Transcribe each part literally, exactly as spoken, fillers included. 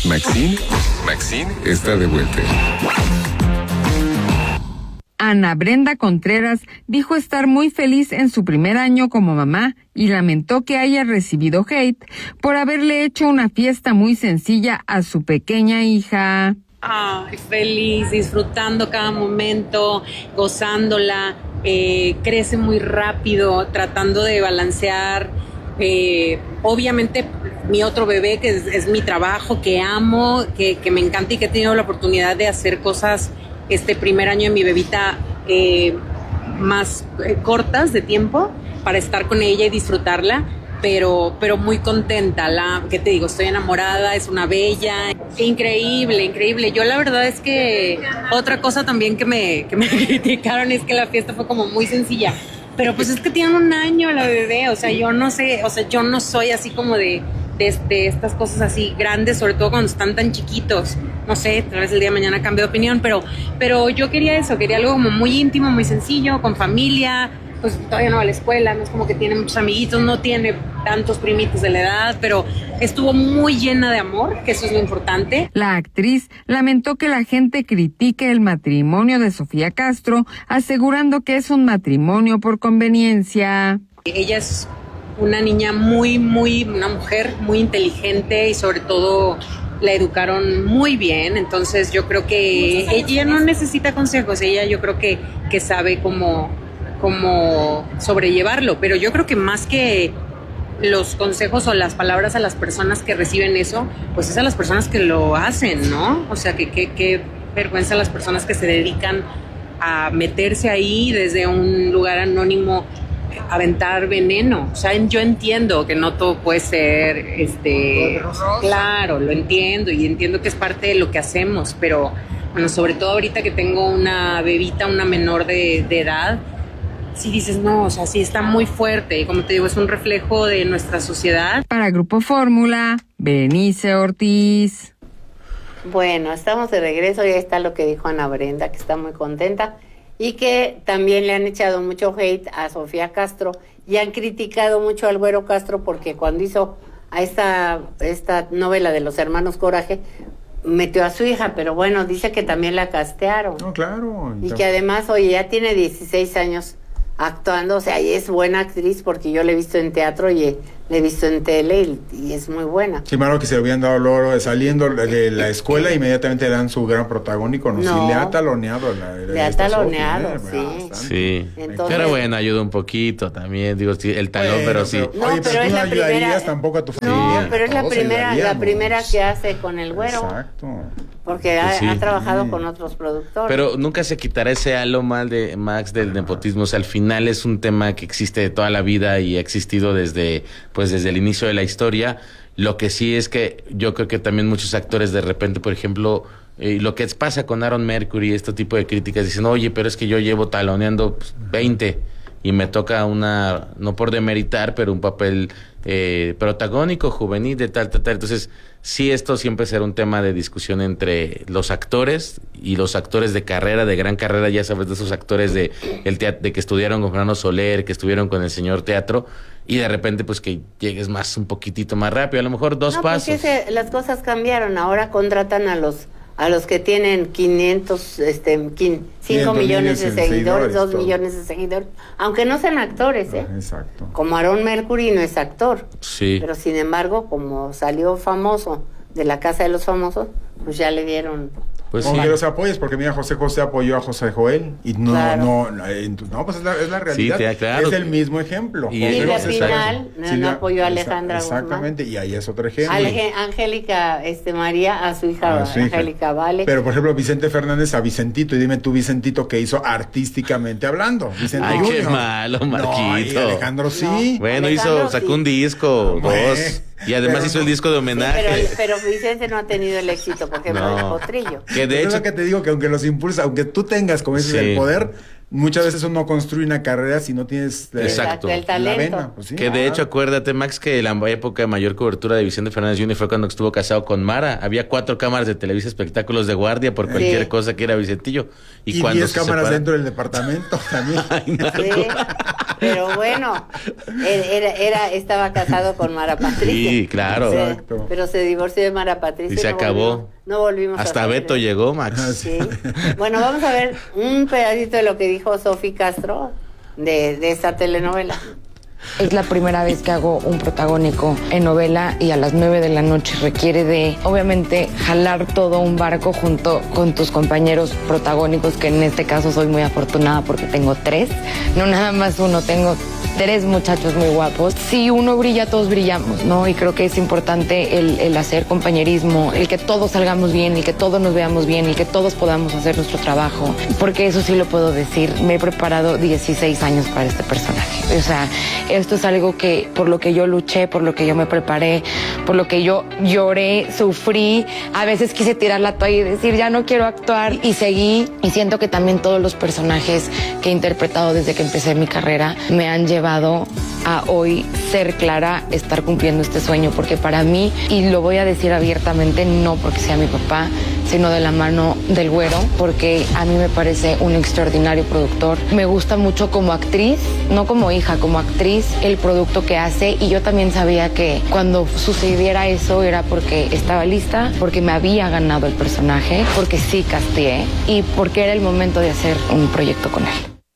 Maxine, Maxine está de vuelta. Ana Brenda Contreras dijo estar muy feliz en su primer año como mamá y lamentó que haya recibido hate por haberle hecho una fiesta muy sencilla a su pequeña hija. Ay, feliz, disfrutando cada momento, gozándola, eh, crece muy rápido, tratando de balancear, eh, obviamente mi otro bebé, que es, es mi trabajo, que amo, que, que me encanta y que he tenido la oportunidad de hacer cosas este primer año de mi bebita eh, más eh, cortas de tiempo para estar con ella y disfrutarla, pero, pero muy contenta. La, ¿qué te digo? Estoy enamorada, es una bella, increíble, increíble. Yo la verdad es que otra cosa también que me, que me criticaron es que la fiesta fue como muy sencilla, pero pues es que tiene un año la bebé, o sea, yo no sé, o sea, yo no soy así como de De, de estas cosas así grandes, sobre todo cuando están tan chiquitos. No sé, tal vez el día de mañana cambie de opinión, pero, pero yo quería eso, quería algo como muy íntimo, muy sencillo, con familia. Pues todavía no va a la escuela, no es como que tiene muchos amiguitos, no tiene tantos primitos de la edad, pero estuvo muy llena de amor, que eso es lo importante. La actriz lamentó que la gente critique el matrimonio de Sofía Castro, asegurando que es un matrimonio por conveniencia. Ella es una niña muy, muy, una mujer muy inteligente y sobre todo la educaron muy bien, entonces yo creo que ella no necesita consejos, ella yo creo que, que sabe cómo, cómo sobrellevarlo, pero yo creo que más que los consejos o las palabras a las personas que reciben eso, pues es a las personas que lo hacen, ¿no? O sea, que qué vergüenza las personas que se dedican a meterse ahí desde un lugar anónimo, aventar veneno. O sea, yo entiendo que no todo puede ser, este, claro, lo entiendo y entiendo que es parte de lo que hacemos, pero bueno, sobre todo ahorita que tengo una bebita, una menor de, de edad, sí dices, no, o sea, sí está muy fuerte y como te digo, es un reflejo de nuestra sociedad. Para Grupo Fórmula, Berenice Ortiz. Bueno, estamos de regreso y ahí está lo que dijo Ana Brenda, que está muy contenta. Y que también le han echado mucho hate a Sofía Castro y han criticado mucho al Güero Castro porque cuando hizo a esta, esta novela de los hermanos Coraje, metió a su hija, pero bueno, dice que también la castearon. No, claro. Y que además, oye, ya tiene dieciséis años actuando, o sea, y es buena actriz porque yo la he visto en teatro y la he visto en tele y, y es muy buena. Sí, malo que se le habían dado loro saliendo de la escuela, inmediatamente le dan su gran protagónico, ¿no? No. Sí, le ha taloneado. La, la, le ha taloneado, sí. Sí. Entonces, pero bueno, ayuda un poquito también, digo, sí, el talón, bueno, pero sí. Pero, no, oye, pero tú es no la ayudarías primera, tampoco a tu familia. No, pero es la Todos primera, la ayudaríamos. primera que hace con el Güero. Exacto. Porque Pues ha, sí. ha trabajado Mm. con otros productores. Pero nunca se quitará ese halo mal de Max del nepotismo. O sea, al final es un tema que existe de toda la vida y ha existido desde, pues, desde el inicio de la historia. Lo que sí es que yo creo que también muchos actores de repente, por ejemplo, eh, lo que pasa con Aaron Mercury, este tipo de críticas, dicen, oye, pero es que yo llevo taloneando pues, veinte y me toca una, no por demeritar, pero un papel eh, protagónico, juvenil, de tal, tal, tal. Entonces, sí, esto siempre será un tema de discusión entre los actores y los actores de carrera, de gran carrera, ya sabes, de esos actores de, el teatro, de que estudiaron con Fernando Soler, que estuvieron con el señor teatro, y de repente, pues, que llegues más, un poquitito más rápido, a lo mejor dos no, pasos. porque ese, las cosas cambiaron. Ahora contratan a los a los que tienen quinientos, este, cinco millones de seguidores, dos millones de seguidores, aunque no sean actores, ¿eh? Ah, exacto. Como Aaron Mercury no es actor. Sí. Pero sin embargo, como salió famoso de la Casa de los Famosos, pues ya le dieron. Pues Como sí. que los apoyes, porque mira, José José apoyó a José Joel y no, Claro. no, no, eh, no, pues es la, es la realidad. Sí, te- claro. Es el mismo ejemplo. Y José Silvia José Pinal no, Silvia- no apoyó a esa- Alejandra Guzmán. Exactamente, y ahí es otro ejemplo. Alge- Angélica este, María a su hija, A su hija. Angélica Vale. Pero, por ejemplo, Vicente Fernández a Vicentito, y dime tú, Vicentito, ¿qué hizo artísticamente hablando? Vicente Ay, qué Junior. malo, No, y Marquito. Alejandro sí. Bueno, Alejandro, hizo, sacó sí. un disco, Bueno, dos, y además pero hizo no. el disco de Sí, homenaje. pero, pero Vicente no ha tenido el éxito, por ejemplo, No. de Potrillo. Que de Es hecho, lo que te digo, que aunque los impulsa, aunque tú tengas, como dices, Sí. el poder, muchas veces uno construye una carrera si no tienes eh, Exacto. el la talento. vena. Pues sí, Que de ah. hecho, acuérdate, Max, que la época de mayor cobertura de Vicente Fernández junior fue cuando estuvo casado con Mara. Había cuatro cámaras de Televisa Espectáculos de guardia por cualquier Sí. cosa que era Vicentillo. Y cuando diez se cámaras separa- dentro del departamento también. Sí, pero bueno, era, era, estaba casado con Mara Patricia. Sí, claro. Sí, Exacto. pero se divorció de Mara Patricia. Y se no acabó. volvimos- no volvimos Hasta a Beto saber. llegó, Max. Sí. Bueno, vamos a ver un pedacito de lo que dijo Sofi Castro de, de esta telenovela. Es la primera vez que hago un protagónico en novela y a las nueve de la noche requiere de, obviamente, jalar todo un barco junto con tus compañeros protagónicos, que en este caso soy muy afortunada porque tengo tres, no nada más uno, tengo tres muchachos muy guapos. Si uno brilla, todos brillamos, ¿no? Y creo que es importante el, el hacer compañerismo, el que todos salgamos bien, el que todos nos veamos bien, el que todos podamos hacer nuestro trabajo, porque eso sí lo puedo decir, me he preparado dieciséis años para este personaje. O sea, esto es algo que, por lo que yo luché, por lo que yo me preparé, por lo que yo lloré, sufrí, a veces quise tirar la toalla y decir, ya no quiero actuar, y seguí, y siento que también todos los personajes que he interpretado desde que empecé mi carrera me han llevado a hoy ser Clara, estar cumpliendo este sueño, porque para mí, y lo voy a decir abiertamente, no porque sea mi papá, sino de la mano del Güero, porque a mí me parece un extraordinario productor. Me gusta mucho como actriz, no como hija, como actriz, el producto que hace, y yo también sabía que cuando sucediera eso era porque estaba lista, porque me había ganado el personaje, porque sí casteé y porque era el momento de hacer un proyecto con él.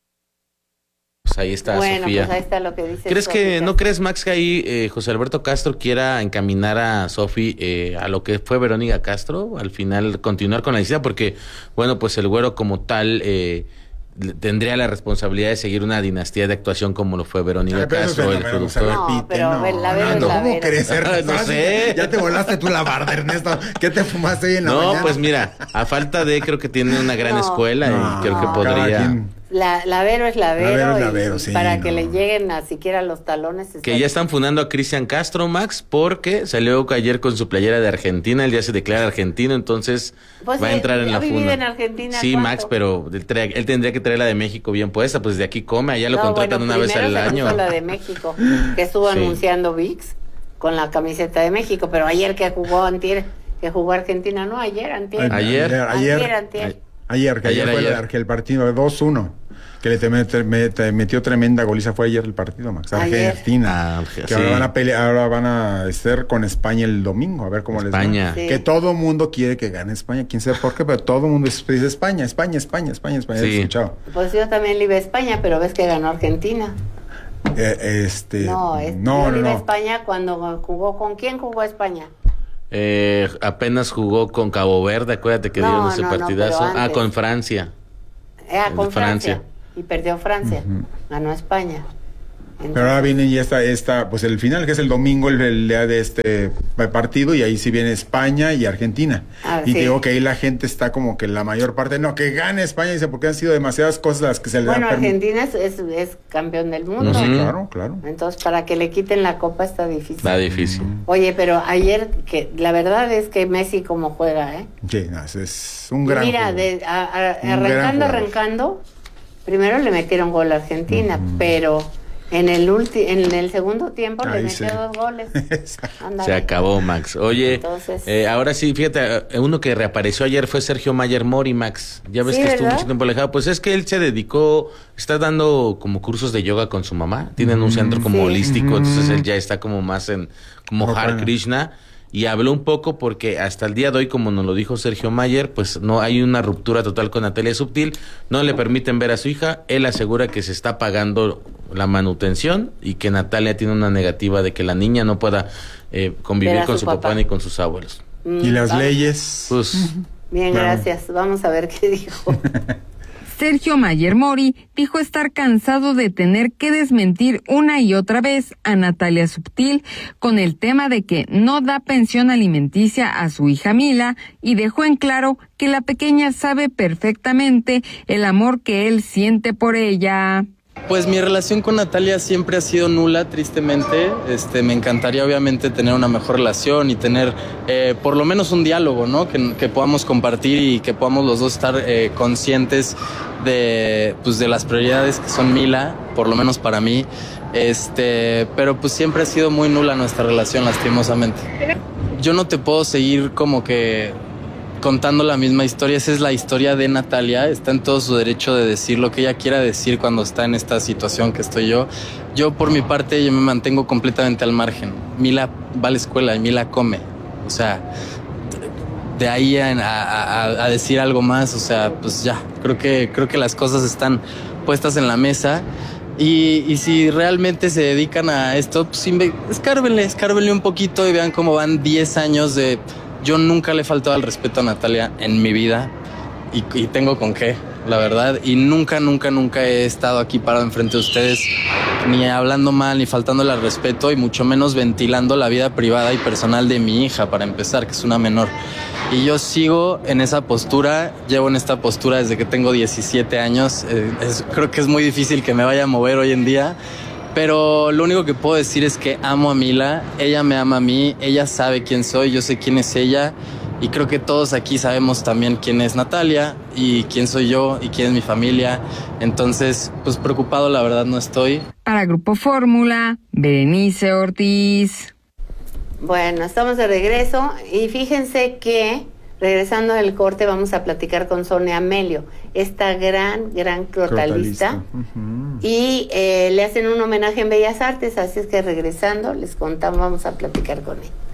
Pues ahí está, Bueno, Sofía. pues ahí está lo que dice ¿Crees Sofi que, Castro. no crees, Max, que ahí eh, José Alberto Castro quiera encaminar a Sofi eh, a lo que fue Verónica Castro? Al final continuar con la historia, porque, bueno, pues el Güero como tal eh, tendría la responsabilidad de seguir una dinastía de actuación como lo fue Verónica Ay, pero eso Castro, se- el no, productor. se No, repite, pero no, la Vero no, es la ¿cómo Vero. crees, Ernesto? No sé. Ya te volaste tú la barda, Ernesto. ¿Qué te fumaste hoy en la No, mañana? pues mira, a falta de, creo que tiene una gran No. escuela No, y creo que no, cada podría... quien- La, la Vero es la Vero, Vero es la y Vero, sí, para no. que le lleguen a siquiera los talones. Que ya están fundando a Cristian Castro, Max, porque salió ayer con su playera de Argentina, él ya se declara argentino, entonces Pues va a sí, entrar en ha la vivido funda. en Argentina, Sí, ¿cuánto? Max, pero él, trae- él tendría que traer la de México bien puesta, pues de aquí come, allá lo No, contratan bueno, una vez primero al se año. puso la de México, que estuvo Sí. anunciando V I X con la camiseta de México, pero ayer que jugó antier, que jugó Argentina, no, ayer, antier. Ayer. Ayer, Antier, ayer, antier. ayer, que ayer, Ayer, fue ayer. el, que el partido dos uno, que le te, te- me- te metió tremenda goliza, fue ayer el partido, Max. Ayer. Argentina. Ah, que sí. ahora van a pelear, ahora van a estar con España el domingo, a ver cómo España. les va. Sí. Que todo mundo quiere que gane España, quién sabe por qué, pero todo el mundo dice España, España, España, España, España. Sí. He escuchado. Pues yo también le iba a España, pero ves que ganó Argentina. Eh, este, No, es, no, yo no, le iba a no. España cuando jugó. ¿Con quién jugó España? Eh, apenas jugó con Cabo Verde, acuérdate que No, dieron ese no, no, partidazo. pero ah, antes. con Francia. Era El con de Francia. Francia. Y perdió Francia. Ganó España. Entonces, Pero ahora viene ya esta, esta, pues el final, que es el domingo, el, el día de este partido, y ahí sí viene España y Argentina. Ah, y sí. te digo que ahí la gente está como que la mayor parte, no, que gane España, dice, porque han sido demasiadas cosas las que se le bueno, han permitido. Argentina es, es, es campeón del mundo. Ujú. Claro, claro. Entonces, para que le quiten la copa está difícil. Está difícil. Oye, pero ayer, que la verdad es que Messi como juega, ¿eh? Sí, no, es, es un gran Mira, juego. de, a- a- Un gran arrancando, jugador. arrancando, primero le metieron gol a Argentina, pero en el ulti, en el segundo tiempo le Ahí metió sí. dos goles. Ándale. Se acabó, Max. Oye, Entonces- eh, ahora sí, fíjate, eh, uno que reapareció ayer fue Sergio Mayer Mori, Max. Ya ves Sí, que estuvo ¿verdad? mucho tiempo alejado. Pues es que él se dedicó, está dando como cursos de yoga con su mamá. Tienen un centro como Sí. holístico, Ujú. entonces él ya está como más en, como Ojalá. Hare Krishna. Y habló un poco porque hasta el día de hoy, como nos lo dijo Sergio Mayer, pues no hay una ruptura total con Natalia Subtil, no le permiten ver a su hija, él asegura que se está pagando la manutención y que Natalia tiene una negativa de que la niña no pueda eh, convivir Ver a con su su papá. papá. ni con sus abuelos. Mm, Y las vamos. leyes. Pues Bien, Claro. gracias. Vamos a ver qué dijo. Sergio Mayer Mori dijo estar cansado de tener que desmentir una y otra vez a Natalia Subtil con el tema de que no da pensión alimenticia a su hija Mila, y dejó en claro que la pequeña sabe perfectamente el amor que él siente por ella. Pues mi relación con Natalia siempre ha sido nula, tristemente. Este, me encantaría obviamente tener una mejor relación y tener eh, por lo menos un diálogo, ¿no? Que, que podamos compartir y que podamos los dos estar eh, conscientes de, pues, de las prioridades que son Mila, por lo menos para mí. Este, pero pues siempre ha sido muy nula nuestra relación, lastimosamente. Yo no te puedo seguir como que contando la misma historia. Esa es la historia de Natalia, está en todo su derecho de decir lo que ella quiera decir cuando está en esta situación que estoy yo. Yo por mi parte yo me mantengo completamente al margen. Mila va a la escuela y Mila come, o sea, de ahí a, a, a decir algo más, o sea, pues ya, creo que, creo que las cosas están puestas en la mesa. Y, y si realmente se dedican a esto, pues escárbenle, escárbenle un poquito y vean cómo van diez años de... Yo nunca le he faltado al respeto a Natalia en mi vida y, y tengo con qué, la verdad. Y nunca, nunca, nunca he estado aquí parado enfrente de ustedes ni hablando mal, ni faltándole al respeto y mucho menos ventilando la vida privada y personal de mi hija, para empezar, que es una menor. Y yo sigo en esa postura, llevo en esta postura desde que tengo diecisiete años. Eh, es, creo que es muy difícil que me vaya a mover hoy en día. Pero lo único que puedo decir es que amo a Mila, ella me ama a mí, ella sabe quién soy, yo sé quién es ella y creo que todos aquí sabemos también quién es Natalia y quién soy yo y quién es mi familia. Entonces, pues preocupado la verdad no estoy. Para Grupo Fórmula, Berenice Ortiz. Bueno, estamos de regreso y fíjense que regresando del corte vamos a platicar con Sonia Amelio, esta gran, gran crotalista, uh-huh. y eh, le hacen un homenaje en Bellas Artes, así es que regresando les contamos, vamos a platicar con ella.